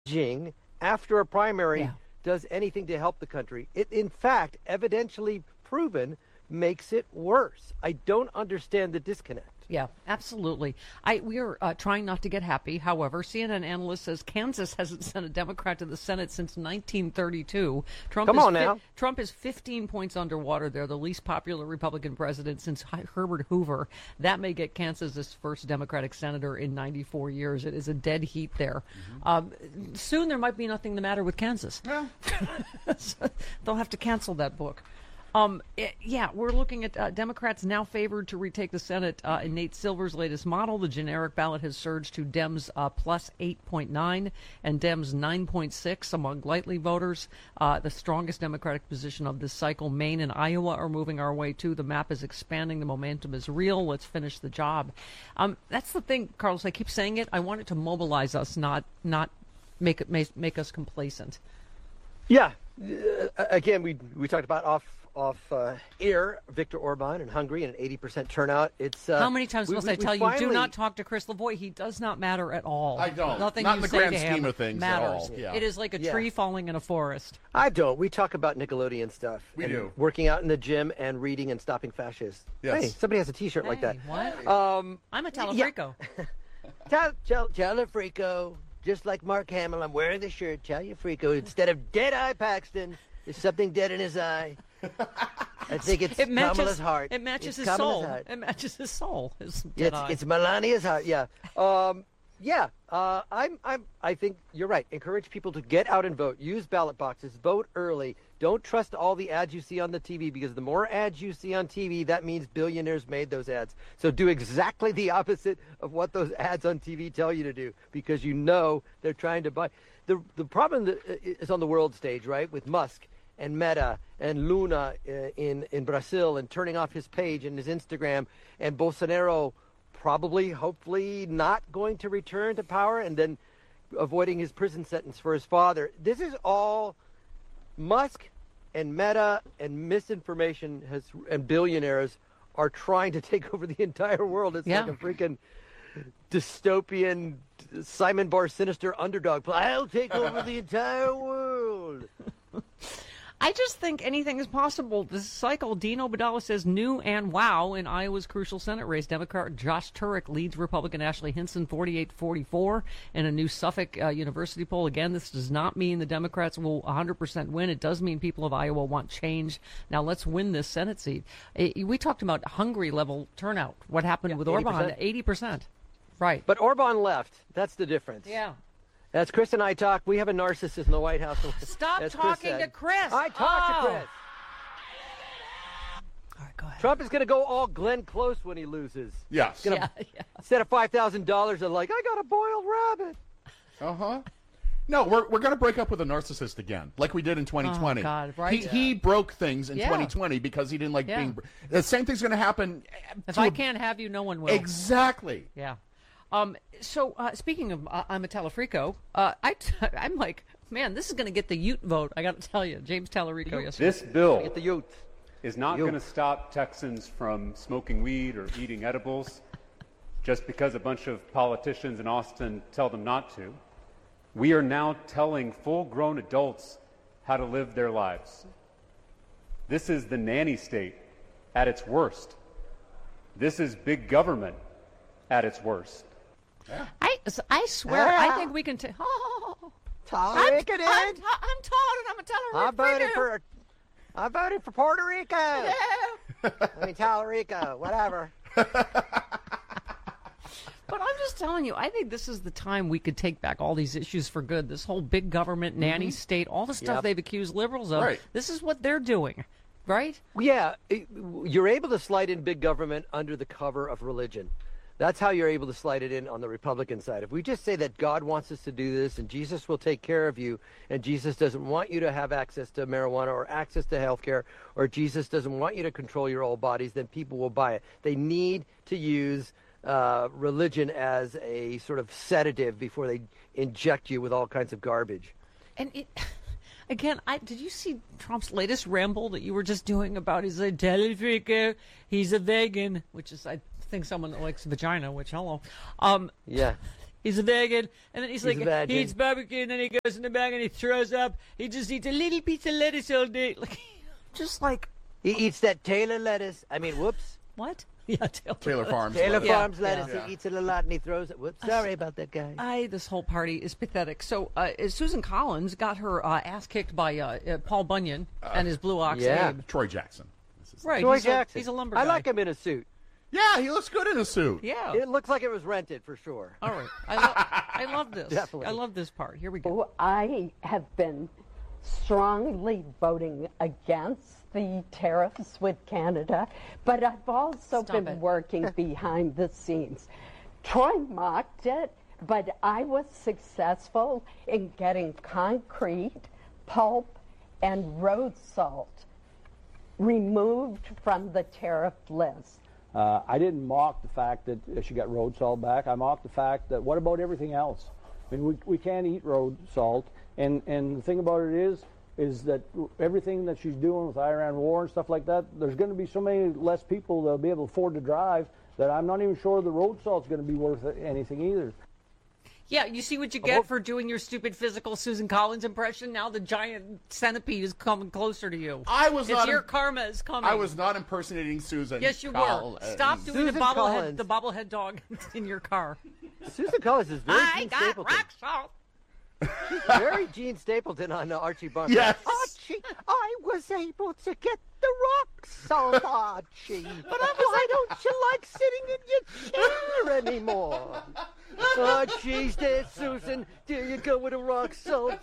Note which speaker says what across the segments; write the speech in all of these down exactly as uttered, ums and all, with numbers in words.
Speaker 1: Jing after a primary
Speaker 2: Yeah.
Speaker 1: does anything to help the country. It, in fact, evidentially proven, makes it worse. I don't understand the disconnect.
Speaker 2: Yeah, absolutely. I we are uh, trying not to get happy. However, C N N analyst says Kansas hasn't sent a Democrat to the Senate since nineteen thirty-two. Trump
Speaker 1: Come
Speaker 2: is
Speaker 1: on now.
Speaker 2: Trump is fifteen points underwater. They're the least popular Republican president since Hi- Herbert Hoover. That may get Kansas's first Democratic senator in ninety-four years. It is a dead heat there.
Speaker 1: Mm-hmm.
Speaker 2: Um, soon there might be nothing the matter with Kansas.
Speaker 3: Yeah.
Speaker 2: So they'll have to cancel that book. Um, it, yeah, we're looking at uh, Democrats now favored to retake the Senate uh, in Nate Silver's latest model. The generic ballot has surged to Dems uh, plus eight point nine and Dems nine point six among likely voters. Uh, the strongest Democratic position of this cycle. Maine and Iowa are moving our way, too. The map is expanding. The momentum is real. Let's finish the job. Um, that's the thing, Carlos. I keep saying it. I want it to mobilize us, not not make it make, make us complacent.
Speaker 1: Yeah. Uh, again, we we talked about off off uh, air Viktor Orban in Hungary and an eighty percent turnout. It's uh,
Speaker 2: How many times
Speaker 1: we,
Speaker 2: must
Speaker 1: we,
Speaker 2: I tell
Speaker 1: finally,
Speaker 2: you, do not talk to Chris Lavoie. He does not matter at all.
Speaker 3: I don't.
Speaker 2: Nothing
Speaker 3: Not
Speaker 2: you
Speaker 3: in the
Speaker 2: say
Speaker 3: grand
Speaker 2: to
Speaker 3: scheme
Speaker 2: him
Speaker 3: of things at
Speaker 2: matters.
Speaker 3: all. Yeah.
Speaker 2: It is like a
Speaker 1: Yeah.
Speaker 2: tree falling in a forest.
Speaker 1: I don't. We talk about Nickelodeon stuff.
Speaker 3: We
Speaker 1: and
Speaker 3: do.
Speaker 1: Working out in the gym and reading and stopping fascists.
Speaker 3: Yes.
Speaker 1: Hey, somebody has a T-shirt like that.
Speaker 2: Hey, what?
Speaker 1: Um,
Speaker 2: I'm a Talafrico.
Speaker 1: Tal- Tal- Talafrico, just like Mark Hamill, I'm wearing the shirt, Talafrico. Instead of Dead-Eye Paxton, there's something dead in his eye. I think it's
Speaker 2: It matches,
Speaker 1: Kamala's heart.
Speaker 2: it matches
Speaker 1: It's
Speaker 2: his
Speaker 1: Kamala's
Speaker 2: soul.
Speaker 1: heart.
Speaker 2: It matches his soul. His
Speaker 1: Yeah,
Speaker 2: dead eye.
Speaker 1: it's, it's Melania's heart. Yeah. Um, yeah. Uh, I'm. I'm. I think you're right. Encourage people to get out and vote. Use ballot boxes. Vote early. Don't trust all the ads you see on the T V, because the more ads you see on T V, that means billionaires made those ads. So do exactly the opposite of what those ads on T V tell you to do, because you know they're trying to buy. The the problem that is on the world stage, right, with Musk and Meta and Luna uh, in in Brazil, and turning off his page and his Instagram, and Bolsonaro probably, hopefully, not going to return to power, and then avoiding his prison sentence for his father. This is all Musk and Meta and misinformation has, and billionaires are trying to take over the entire world. It's
Speaker 2: Yeah.
Speaker 1: like a freaking dystopian Simon Bar Sinister underdog. I'll take over the entire world.
Speaker 2: I just think anything is possible. This cycle, Dean Obeidallah says new and wow in Iowa's crucial Senate race. Democrat Josh Turek leads Republican Ashley Hinson forty-eight forty-four in a new Suffolk uh, University poll. Again, this does not mean the Democrats will one hundred percent win. It does mean people of Iowa want change. Now let's win this Senate seat. Uh, we talked about Hungary level turnout. What happened
Speaker 1: Yeah,
Speaker 2: with
Speaker 1: eighty percent.
Speaker 2: Orban? eighty percent. Right.
Speaker 1: But Orban left. That's the difference.
Speaker 2: Yeah.
Speaker 1: As Chris and I talk, we have a narcissist in the White House.
Speaker 2: Stop
Speaker 1: as Chris
Speaker 2: talking
Speaker 1: said.
Speaker 2: to Chris.
Speaker 1: I talked
Speaker 2: Oh.
Speaker 1: to Chris.
Speaker 2: All right, go ahead.
Speaker 1: Trump is going to go all Glenn Close when he loses.
Speaker 3: Yes.
Speaker 1: Gonna-
Speaker 2: Yeah, yeah.
Speaker 1: Instead of five thousand dollars, and like, I got a boiled rabbit.
Speaker 3: Uh huh. No, we're we're going to break up with a narcissist again, like we did in twenty twenty.
Speaker 2: Oh, God, right?
Speaker 3: He, he broke things in
Speaker 2: Yeah.
Speaker 3: twenty twenty because he didn't like
Speaker 2: Yeah.
Speaker 3: being. The same thing's going to happen.
Speaker 2: If
Speaker 3: to
Speaker 2: I
Speaker 3: a-
Speaker 2: can't have you, no one will.
Speaker 3: Exactly.
Speaker 2: Yeah. Um, so uh, speaking of, uh, I'm a Talafrico. Uh, I t- I'm like, man, this is going to get the Ute vote. I got to tell you, James Talarico yesterday.
Speaker 4: This bill
Speaker 1: Get the youth.
Speaker 4: is not
Speaker 1: You-
Speaker 4: going to stop Texans from smoking weed or eating edibles just because a bunch of politicians in Austin tell them not to. We are now telling full-grown adults how to live their lives. This is the nanny state at its worst. This is big government at its worst.
Speaker 2: I, I swear, I think we can. T- oh, I'm,
Speaker 1: Tolerate
Speaker 2: I'm,
Speaker 1: it.
Speaker 2: I'm, I'm Todd, and I'm a Talarico.
Speaker 1: I voted for. I voted for Puerto Rico.
Speaker 2: Yeah.
Speaker 1: I mean, Talarico, whatever.
Speaker 2: But I'm just telling you, I think this is the time we could take back all these issues for good. This whole big government, nanny state, all the stuff
Speaker 1: Yep.
Speaker 2: they've accused liberals of.
Speaker 3: Right.
Speaker 2: This is what they're doing, right?
Speaker 1: Yeah, it- you're able to slide in big government under the cover of religion. That's how you're able to slide it in on the Republican side. If we just say that God wants us to do this and Jesus will take care of you, and Jesus doesn't want you to have access to marijuana or access to health care, or Jesus doesn't want you to control your old bodies, then people will buy it. They need to use uh, religion as a sort of sedative before they inject you with all kinds of garbage.
Speaker 2: And it, again, I did you see Trump's latest ramble that you were just doing about he's a Talarico, he's a vegan, which is I think someone that likes vagina. Which hello, um,
Speaker 1: Yeah.
Speaker 2: He's a vegan. And then he's,
Speaker 1: He's
Speaker 2: like,
Speaker 1: a veggie.
Speaker 2: he eats barbecue, and then he goes in the bag and he throws up. He just eats a little piece of lettuce all day. Like, just like,
Speaker 1: He eats that Taylor lettuce. I mean, whoops.
Speaker 2: what? Yeah, Taylor.
Speaker 3: Taylor Farms.
Speaker 1: Taylor
Speaker 3: lettuce.
Speaker 2: Yeah,
Speaker 1: Farms lettuce.
Speaker 3: yeah.
Speaker 1: He eats it a lot and he throws it. Whoops. Sorry about that guy.
Speaker 2: I, this whole party is pathetic. So uh, Susan Collins got her uh, ass kicked by uh, uh, Paul Bunyan and his Blue Ox
Speaker 1: yeah.
Speaker 2: Abe.
Speaker 3: Troy Jackson. This is-
Speaker 2: Right.
Speaker 1: Troy
Speaker 2: he's
Speaker 1: Jackson.
Speaker 2: A, he's a lumber
Speaker 1: I
Speaker 2: guy.
Speaker 1: like him in a suit.
Speaker 3: Yeah, he looks good in a suit.
Speaker 2: Yeah.
Speaker 1: It looks like it was rented for sure.
Speaker 2: All right. I, lo- I love this.
Speaker 1: Definitely.
Speaker 2: I love this part. Here we go.
Speaker 5: I have been strongly voting against the tariffs with Canada, but I've also
Speaker 2: Stop
Speaker 5: been
Speaker 2: it.
Speaker 5: working behind the scenes. Troy mocked it, but I was successful in getting concrete, pulp, and road salt removed from the tariff list.
Speaker 6: Uh, I didn't mock the fact that uh, she got road salt back. I mocked the fact that what about everything else? I mean, we, we can't eat road salt. And, and the thing about it is, is that everything that she's doing with Iran war and stuff like that, there's going to be so many less people that'll be able to afford to drive that I'm not even sure the road salt's going to be worth anything either.
Speaker 2: Yeah, you see what you get for doing your stupid physical Susan Collins impression? Now the giant centipede is coming closer to you.
Speaker 3: I was
Speaker 2: it's
Speaker 3: not
Speaker 2: your
Speaker 3: im-
Speaker 2: karma is coming.
Speaker 3: I was not impersonating Susan.
Speaker 2: Yes, you
Speaker 3: Collins.
Speaker 2: were. Stop doing
Speaker 1: Susan
Speaker 2: the bobblehead,
Speaker 1: Collins.
Speaker 2: the bobblehead dog in your car.
Speaker 1: Susan Collins is very
Speaker 2: I
Speaker 1: Gene
Speaker 2: got
Speaker 1: Stapleton.
Speaker 2: rock salt.
Speaker 1: Very Gene Stapleton on uh, Archie Bunker.
Speaker 3: Yes.
Speaker 1: Archie, I was able to get the rock salt, Archie. But why don't you like sitting in your chair anymore? Archie, there, Susan. There you go with the rock salt.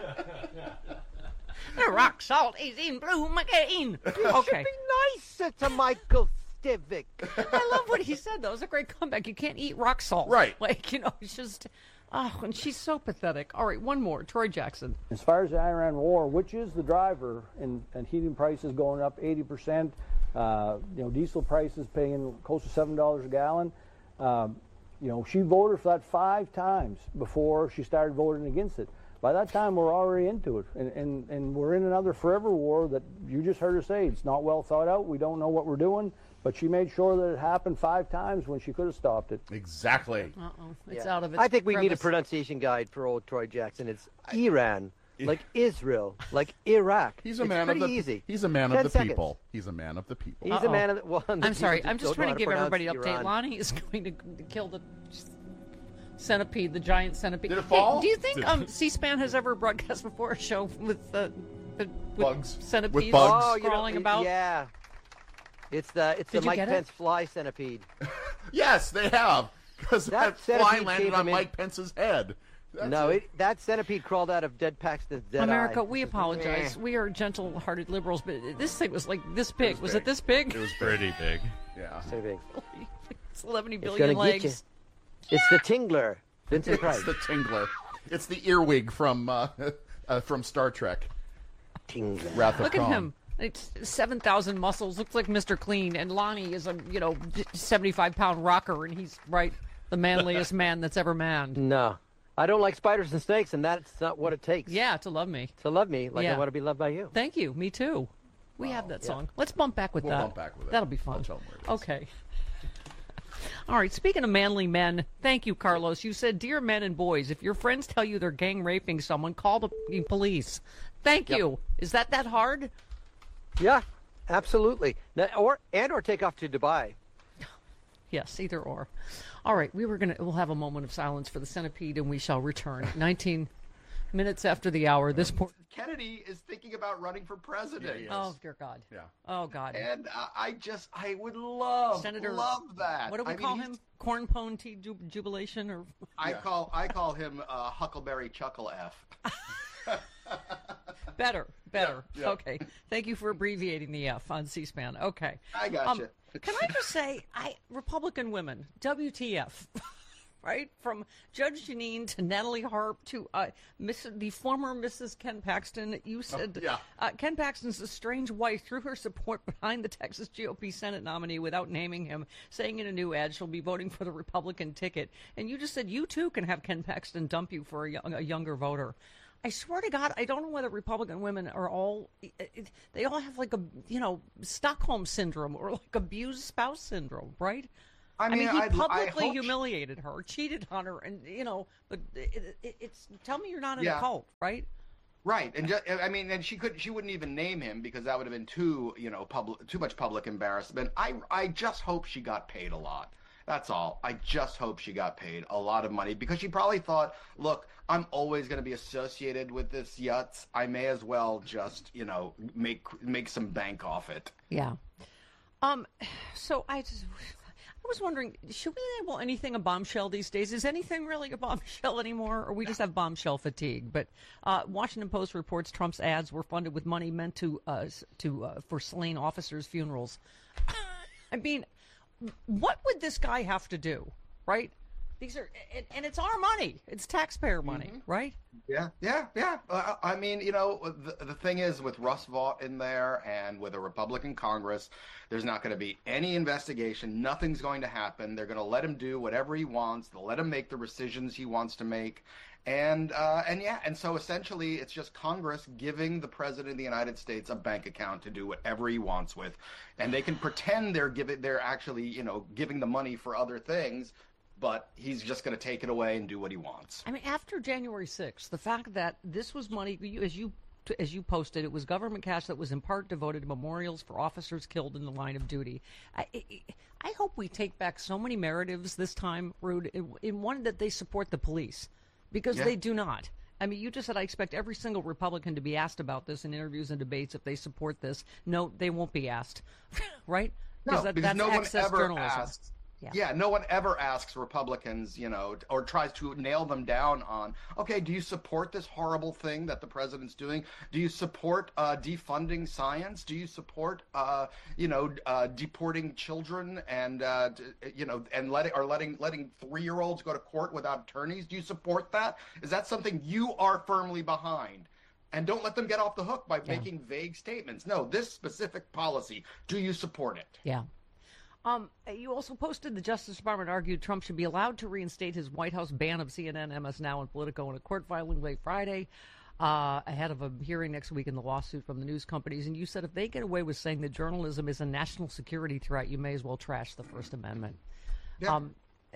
Speaker 2: The rock salt is in bloom again. Okay.
Speaker 1: Be nicer to Michael Stivic.
Speaker 2: I love what he said, though. It was a great comeback. You can't eat rock salt.
Speaker 3: Right.
Speaker 2: Like, you know, it's just, oh, and she's so pathetic. All right, one more. Troy Jackson.
Speaker 6: As far as the Iran war, which is the driver, and, and heating prices going up eighty percent, uh, you know, diesel prices paying close to seven dollars a gallon. Um, you know, she voted for that five times before she started voting against it. By that time, we're already into it, and, and, and we're in another forever war that you just heard her say. It's not well thought out. We don't know what we're doing, but she made sure that it happened five times when she could have stopped it.
Speaker 3: Exactly.
Speaker 2: Uh-oh. It's
Speaker 1: Yeah.
Speaker 2: out of its
Speaker 1: I think we need a
Speaker 2: crevice.
Speaker 1: pronunciation guide for old Troy Jackson. It's Iran, like Israel, like Iraq.
Speaker 3: He's a
Speaker 1: It's
Speaker 3: man of
Speaker 1: pretty
Speaker 3: the.
Speaker 1: easy.
Speaker 3: He's a man
Speaker 1: Ten
Speaker 3: of the
Speaker 1: seconds.
Speaker 3: people. He's a man of the people.
Speaker 1: He's
Speaker 2: Uh-oh.
Speaker 1: a man of the. Well, the
Speaker 2: I'm
Speaker 1: people
Speaker 2: sorry.
Speaker 1: just
Speaker 2: I'm just
Speaker 1: don't know
Speaker 2: trying to
Speaker 1: how
Speaker 2: give
Speaker 1: pronounce
Speaker 2: everybody an update.
Speaker 1: Iran.
Speaker 2: Lonnie is going to kill the centipede, the giant centipede.
Speaker 3: Did it
Speaker 2: Hey,
Speaker 3: fall?
Speaker 2: do you think
Speaker 3: Did-
Speaker 2: um, C-SPAN has ever broadcast before a show with uh, with
Speaker 3: Bugs.
Speaker 2: centipedes
Speaker 3: With bugs.
Speaker 1: Oh, you know,
Speaker 2: crawling
Speaker 1: it-
Speaker 2: about?
Speaker 1: Yeah. It's the it's
Speaker 2: Did
Speaker 1: the
Speaker 2: you
Speaker 1: Mike
Speaker 2: get it?
Speaker 1: Pence fly centipede.
Speaker 3: Yes, they have. Because
Speaker 1: That
Speaker 3: that, fly
Speaker 1: centipede
Speaker 3: landed
Speaker 1: came
Speaker 3: on
Speaker 1: from in-
Speaker 3: Mike Pence's head. That's
Speaker 1: no,
Speaker 3: it.
Speaker 1: it, that centipede crawled out of Dead Paxton's dead
Speaker 2: America,
Speaker 1: eye.
Speaker 2: we
Speaker 1: It's just,
Speaker 2: apologize.
Speaker 1: eh.
Speaker 2: We are gentle-hearted liberals, but this thing was like this big.
Speaker 3: was
Speaker 2: Was,
Speaker 3: big.
Speaker 2: it this big?
Speaker 3: It was
Speaker 7: Pretty big.
Speaker 3: Yeah.
Speaker 1: So big.
Speaker 2: It's eleven
Speaker 1: It's
Speaker 2: billion
Speaker 1: gonna get you.
Speaker 2: legs.
Speaker 1: It's the Tingler, Vincent Price.
Speaker 3: It's the Tingler. It's the earwig from uh, uh, from Star Trek.
Speaker 1: Tingler.
Speaker 3: Wrath of
Speaker 2: Look at
Speaker 3: Khan.
Speaker 2: him. It's seven thousand muscles. Looks like Mister Clean. And Lonnie is a, you know, seventy-five pound rocker, and he's, right, the manliest man that's ever manned.
Speaker 1: No, I don't like spiders and snakes, and that's not what it takes
Speaker 2: Yeah, to love me.
Speaker 1: to love me like
Speaker 2: Yeah.
Speaker 1: I want to be loved by you.
Speaker 2: Thank you. Me too. We have that song. Let's bump back with
Speaker 3: We'll
Speaker 2: that.
Speaker 3: bump back with it.
Speaker 2: That'll be fun.
Speaker 3: I'll tell 'em where it is.
Speaker 2: Okay. All right. Speaking of manly men, thank you, Carlos. You said, "Dear men and boys, if your friends tell you they're gang raping someone, call the police." Thank you. Is that that hard?
Speaker 1: Yeah, absolutely. Now, or and or take off to Dubai.
Speaker 2: Yes, either or. All right, we were gonna. We'll have a moment of silence for the centipede, and we shall return. Nineteen minutes after the hour. This poor.
Speaker 8: Kennedy is thinking about running for president.
Speaker 3: Yeah,
Speaker 2: Oh dear God.
Speaker 3: Yeah.
Speaker 2: Oh God.
Speaker 8: And uh, I just, I would love,
Speaker 2: Senator-
Speaker 8: love that.
Speaker 2: What do we
Speaker 8: I mean,
Speaker 2: call
Speaker 8: he's-
Speaker 2: him? Corn pone tea ju- jubilation or?
Speaker 8: I call, I call him uh, Huckleberry Chuckle F.
Speaker 2: Better, better.
Speaker 3: Yeah, yeah.
Speaker 2: Okay. Thank you for abbreviating the F on C-SPAN. Okay.
Speaker 8: I gotcha.
Speaker 2: Can I just say, I Republican women, W T F, right? From Judge Janine to Natalie Harp to uh, Miss, the former Missus Ken Paxton. You said
Speaker 3: yeah.
Speaker 2: uh, Ken Paxton's estranged wife threw her support behind the Texas G O P Senate nominee without naming him, saying in a new ad she'll be voting for the Republican ticket. And you just said you too can have Ken Paxton dump you for a, young, a younger voter. I swear to God, I don't know whether Republican women are all, they all have like a, you know, Stockholm syndrome or like abused spouse syndrome, right? I mean, he
Speaker 8: I'd-
Speaker 2: publicly
Speaker 8: I hope she-
Speaker 2: humiliated her, cheated on her, and you know. But it, it, it's tell me you're not in
Speaker 8: Yeah.
Speaker 2: a cult, right?
Speaker 8: Right, and just, I mean, and she could, she wouldn't even name him because that would have been too, you know, public, too much public embarrassment. I, I just hope she got paid a lot. That's all. I just hope she got paid a lot of money because she probably thought, look, I'm always going to be associated with this Yutz. I may as well just, you know, make make some bank off it.
Speaker 2: Yeah. Um. So I just. I was wondering, should we label anything a bombshell these days? Is anything really a bombshell anymore, or we just have bombshell fatigue? But uh, Washington Post reports Trump's ads were funded with money meant to uh, to uh, for slain officers' funerals. I mean, what would this guy have to do, right? These are, and, and it's our money. It's taxpayer money, mm-hmm. right?
Speaker 8: Yeah, yeah, yeah. Uh, I mean, you know, the, the thing is with Russ Vought in there and with a Republican Congress, there's not going to be any investigation. Nothing's going to happen. They're going to let him do whatever he wants. They'll let him make the decisions he wants to make. And, uh, and yeah, and so essentially it's just Congress giving the President of the United States a bank account to do whatever he wants with. And they can pretend they're giving, they're actually, you know, giving the money for other things, but he's just going to take it away and do what he wants.
Speaker 2: I mean, after January sixth, the fact that this was money, as you as you posted, it was government cash that was in part devoted to memorials for officers killed in the line of duty. I, I hope we take back so many narratives this time, Rude, in, in one that they support the police, because
Speaker 8: yeah.
Speaker 2: they do not. I mean, you just said I expect every single Republican to be asked about this in interviews and debates if they support this. No, they won't be asked, right?
Speaker 8: No,
Speaker 2: that,
Speaker 8: because
Speaker 2: that's
Speaker 8: no one
Speaker 2: access
Speaker 8: ever
Speaker 2: journalism.
Speaker 8: asks.
Speaker 2: Yeah.
Speaker 8: yeah, no one ever asks Republicans, you know, or tries to nail them down on, okay, do you support this horrible thing that the president's doing? Do you support uh, defunding science? Do you support, uh, you know, uh, deporting children and, uh, you know, and letting or letting letting three-year-olds go to court without attorneys? Do you support that? Is that something you are firmly behind? And don't let them get off the hook by
Speaker 2: Yeah.
Speaker 8: making vague statements. No, this specific policy, do you support it?
Speaker 2: Yeah. Um, you also posted the Justice Department argued Trump should be allowed to reinstate his White House ban of C N N, M S Now, and Politico in a court filing late Friday, uh, ahead of a hearing next week in the lawsuit from the news companies. And you said if they get away with saying that journalism is a national security threat, you may as well trash the First Amendment.
Speaker 8: Yeah.
Speaker 2: Um,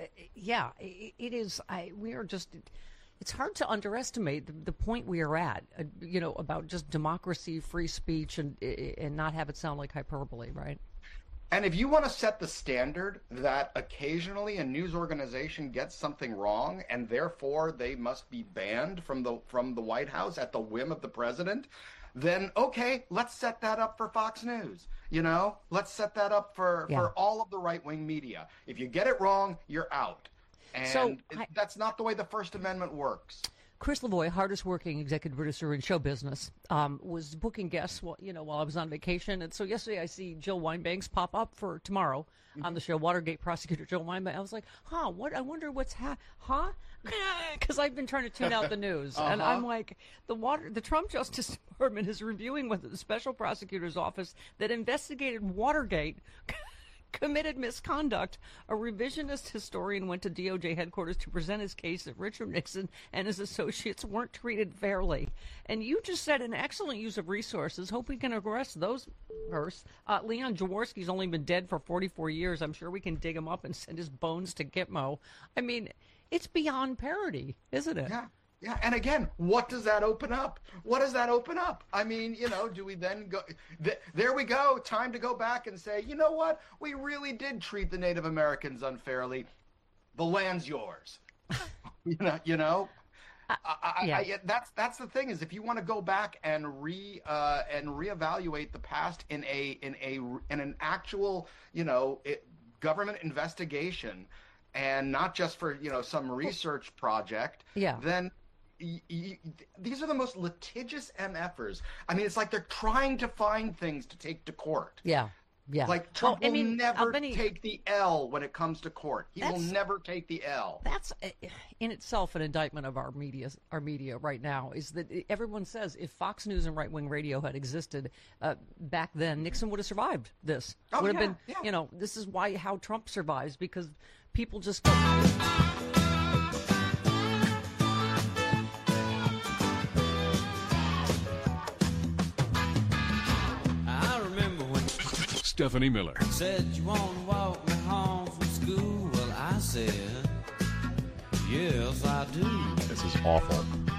Speaker 2: yeah, it is. I, we are just. It's hard to underestimate the, the point we are at, uh, you know, about just democracy, free speech, and and not have it sound like hyperbole, right?
Speaker 8: And if you want to set the standard that occasionally a news organization gets something wrong and therefore they must be banned from the from the White House at the whim of the president, then okay, let's set that up for Fox News. You know, let's set that up for,
Speaker 2: Yeah.
Speaker 8: for all of the right-wing media. If you get it wrong, you're out. And
Speaker 2: So, I-
Speaker 8: that's not the way the First Amendment works.
Speaker 2: Chris Lavoie, hardest working executive producer in show business, um, was booking guests while, you know, while I was on vacation. And so yesterday I see Jill Wine-Banks pop up for tomorrow mm-hmm. on the show, Watergate prosecutor Jill Wine-Banks. I was like, huh, what? I wonder what's, ha- huh? Because I've been trying to tune out the news. uh-huh. And I'm like, the water, the Trump Justice Department is reviewing with the special prosecutor's office that investigated Watergate committed misconduct. A revisionist historian went to D O J headquarters to present his case that Richard Nixon and his associates weren't treated fairly. And you just said an excellent use of resources. Hope we can arrest those first. Uh, Leon Jaworski's only been dead for forty-four years. I'm sure we can dig him up and send his bones to Gitmo. I mean, it's beyond parody, isn't it?
Speaker 8: Yeah. Yeah, and again, what does that open up? What does that open up? I mean, you know, do we then go, th- there we go, time to go back and say, you know what, we really did treat the Native Americans unfairly. The land's yours. you know, you know?
Speaker 2: Uh,
Speaker 8: I,
Speaker 2: yeah.
Speaker 8: I, I, that's that's the thing is if you want to go back and re uh, and reevaluate the past in a in a in an actual, you know, it, government investigation, and not just for, you know, some research project,
Speaker 2: yeah.
Speaker 8: then y- y- these are the most litigious M Fers. I mean, it's like they're trying to find things to take to court.
Speaker 2: Yeah, yeah.
Speaker 8: Like Trump
Speaker 2: well, I
Speaker 8: will
Speaker 2: mean,
Speaker 8: never
Speaker 2: Albany,
Speaker 8: take the L when it comes to court. He will
Speaker 2: That's-
Speaker 8: never take the L.
Speaker 2: That's uh, in itself an indictment of our media. Our media right now is that everyone says if Fox News and right-wing radio had existed uh, back then, Nixon would have survived this.
Speaker 8: Oh,
Speaker 2: would have
Speaker 8: yeah,
Speaker 2: been,
Speaker 8: yeah.
Speaker 2: you know, this is why how Trump survives, because people just go.
Speaker 7: I remember when
Speaker 9: Stephanie Miller.
Speaker 7: said you want to walk me home from school. said, yes, I do.
Speaker 3: This is awful.